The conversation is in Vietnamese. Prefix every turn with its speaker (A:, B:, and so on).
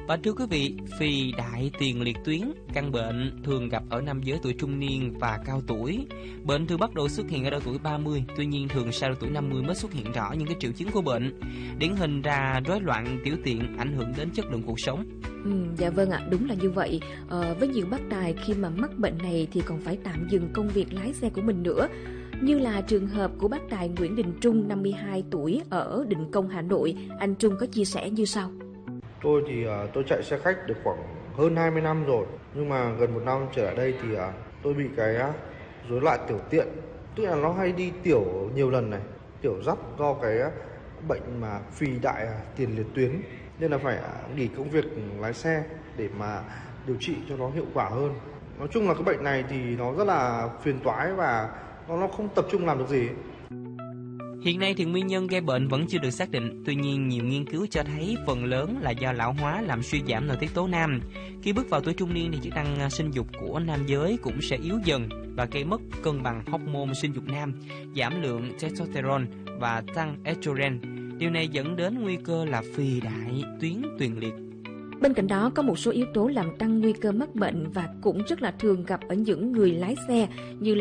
A: Và thưa quý vị, phì đại tiền liệt tuyến, căn bệnh thường gặp ở nam giới tuổi trung niên và cao tuổi. Bệnh thường bắt đầu xuất hiện ở độ tuổi 30, tuy nhiên thường sau độ tuổi 50 mới xuất hiện rõ những cái triệu chứng của bệnh. Điển hình là rối loạn tiểu tiện, ảnh hưởng đến chất lượng cuộc sống.
B: Dạ vâng ạ, đúng là như vậy. Với nhiều bác tài khi mà mắc bệnh này thì còn phải tạm dừng công việc lái xe của mình nữa. Như là trường hợp của bác tài Nguyễn Đình Trung, 52 tuổi, ở Định Công, Hà Nội. Anh Trung có chia sẻ như sau.
C: Tôi thì tôi chạy xe khách được khoảng hơn 20 năm rồi. Nhưng mà gần 1 năm trở lại đây thì tôi bị cái rối loạn tiểu tiện. Tức là nó hay đi tiểu nhiều lần này, tiểu dắt do cái bệnh mà phì đại tiền liệt tuyến. Nên là phải nghỉ công việc lái xe để mà điều trị cho nó hiệu quả hơn. Nói chung là cái bệnh này thì nó rất là phiền toái và nó không tập trung làm được gì.
A: Hiện nay thì nguyên nhân gây bệnh vẫn chưa được xác định, tuy nhiên nhiều nghiên cứu cho thấy phần lớn là do lão hóa làm suy giảm nội tiết tố nam. Khi bước vào tuổi trung niên thì chức năng sinh dục của nam giới cũng sẽ yếu dần và gây mất cân bằng hormone sinh dục nam, giảm lượng testosterone và tăng estrogen. Điều này dẫn đến nguy cơ là phì đại tuyến tiền liệt.
B: Bên cạnh đó có một số yếu tố làm tăng nguy cơ mắc bệnh và cũng rất là thường gặp ở những người lái xe như